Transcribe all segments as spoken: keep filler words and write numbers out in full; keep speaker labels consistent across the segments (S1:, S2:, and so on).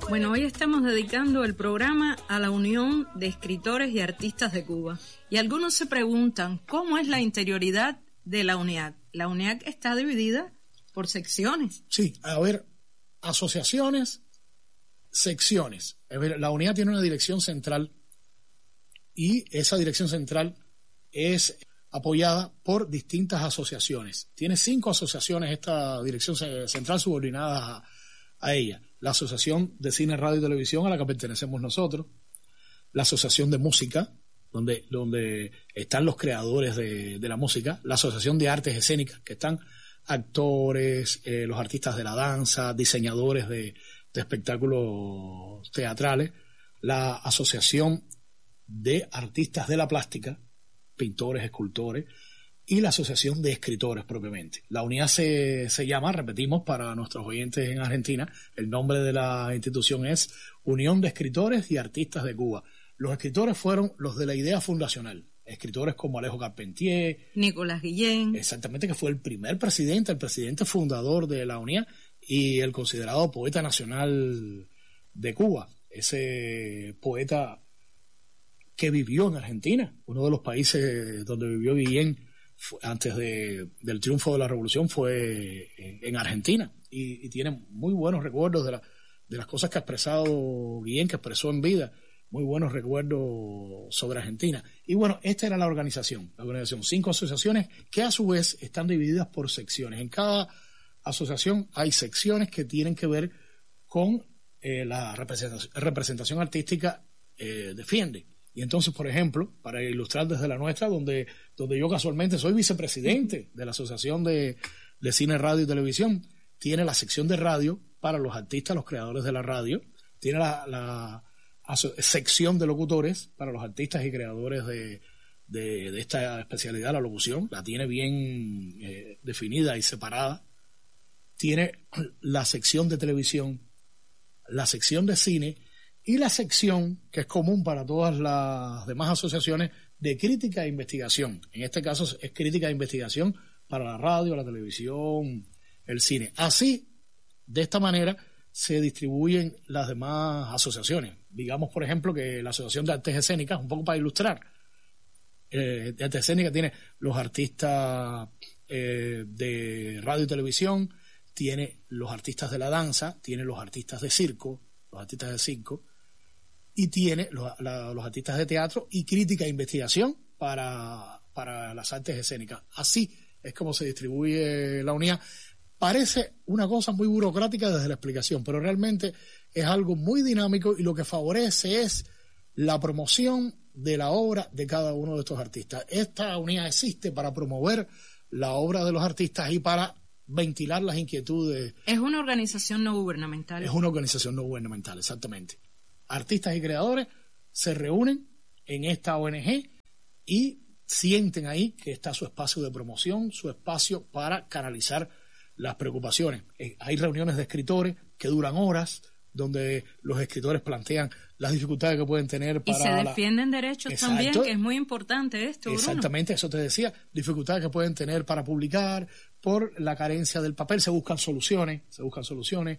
S1: Bueno, hoy estamos dedicando el programa a la Unión de Escritores y Artistas de Cuba. Y algunos se preguntan, ¿cómo es la interioridad de la UNIAC? La UNIAC está dividida por secciones.
S2: Sí, a ver, asociaciones, secciones. A ver, la UNIAC tiene una dirección central y esa dirección central es apoyada por distintas asociaciones. Tiene cinco asociaciones esta dirección central subordinada a, a ella. La Asociación de Cine, Radio y Televisión, a la que pertenecemos nosotros. La Asociación de Música, donde, donde están los creadores de, de la música. La Asociación de Artes Escénicas, que están actores, eh, los artistas de la danza, diseñadores de, de espectáculos teatrales. La Asociación de Artistas de la Plástica, pintores, escultores, y la Asociación de Escritores propiamente. La UNIAC se, se llama, repetimos para nuestros oyentes en Argentina, el nombre de la institución es Unión de Escritores y Artistas de Cuba. Los escritores fueron los de la idea fundacional, escritores como Alejo Carpentier,
S1: Nicolás Guillén,
S2: exactamente, que fue el primer presidente, el presidente fundador de la UNIAC y el considerado poeta nacional de Cuba, ese poeta que vivió en Argentina, uno de los países donde vivió Guillén fue, antes de, del triunfo de la revolución fue en, en Argentina, y, y tiene muy buenos recuerdos de, la, de las cosas que ha expresado Guillén, que expresó en vida, muy buenos recuerdos sobre Argentina. Y bueno, esta era la organización, la organización, cinco asociaciones que a su vez están divididas por secciones. En cada asociación hay secciones que tienen que ver con eh, la representación, representación artística eh, defiende. Y entonces, por ejemplo, para ilustrar desde la nuestra, donde, donde yo casualmente soy vicepresidente de la Asociación de, de Cine, Radio y Televisión, tiene la sección de radio para los artistas, los creadores de la radio, tiene la, la sección de locutores para los artistas y creadores de, de, de esta especialidad, la locución, la tiene bien eh, definida y separada, tiene la sección de televisión, la sección de cine, y la sección, que es común para todas las demás asociaciones, de crítica e investigación. En este caso es crítica e investigación para la radio, la televisión, el cine. Así, de esta manera, se distribuyen las demás asociaciones. Digamos, por ejemplo, que la Asociación de Artes Escénicas, un poco para ilustrar, eh, de Artes Escénicas tiene los artistas eh, de radio y televisión, tiene los artistas de la danza, tiene los artistas de circo, los artistas de circo, y tiene los, la, los artistas de teatro y crítica e investigación para, para las artes escénicas. Así es como se distribuye la unidad. Parece una cosa muy burocrática desde la explicación, pero realmente es algo muy dinámico y lo que favorece es la promoción de la obra de cada uno de estos artistas. Esta unidad existe para promover la obra de los artistas y para ventilar las inquietudes.
S1: Es una organización no gubernamental.
S2: Es una organización no gubernamental, exactamente. Artistas y creadores se reúnen en esta O N G y sienten ahí que está su espacio de promoción, su espacio para canalizar las preocupaciones. Eh, hay reuniones de escritores que duran horas, donde los escritores plantean las dificultades que pueden tener para...
S1: Y se defienden la... derechos Exacto. también, que es muy importante esto, Bruno.
S2: Exactamente, eso te decía, dificultades que pueden tener para publicar, por la carencia del papel, se buscan soluciones, se buscan soluciones,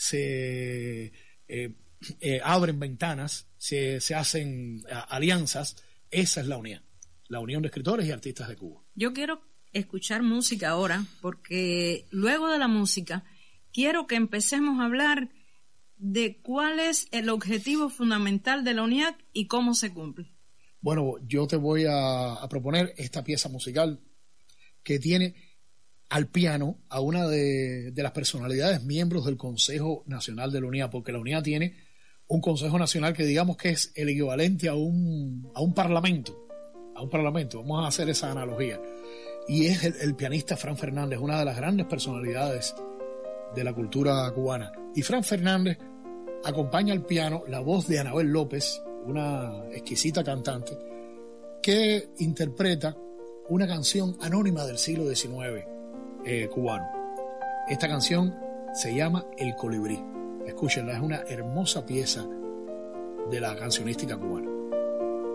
S2: se eh, eh, abren ventanas, se, se hacen a, alianzas. Esa es la unión, la Unión de Escritores y Artistas de Cuba.
S1: Yo quiero escuchar música ahora, porque luego de la música quiero que empecemos a hablar de cuál es el objetivo fundamental de la UNIAC y cómo se cumple.
S2: Bueno, yo te voy a, a proponer esta pieza musical que tiene al piano a una de, de las personalidades miembros del Consejo Nacional de la UNIAC, porque la UNIAC tiene un Consejo Nacional que digamos que es el equivalente a un, a un parlamento, a un parlamento, vamos a hacer esa analogía, y es el, el pianista Fran Fernández, una de las grandes personalidades de la cultura cubana. Y Fran Fernández acompaña al piano la voz de Anabel López, una exquisita cantante, que interpreta una canción anónima del siglo diecinueve eh, cubano. Esta canción se llama El Colibrí. Escúchenla, es una hermosa pieza de la cancionística cubana.